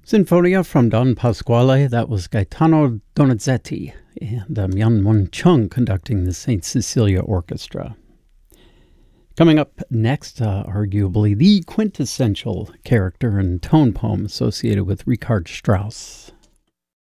Sinfonia from Don Pasquale, that was Gaetano Donizetti, and Myung Won Chung conducting the St. Cecilia Orchestra. Coming up next, arguably the quintessential character and tone poem associated with Richard Strauss.